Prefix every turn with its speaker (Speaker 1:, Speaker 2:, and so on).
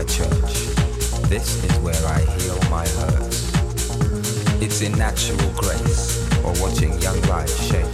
Speaker 1: my church. This is where I heal my hurts. It's in natural grace or watching young life shape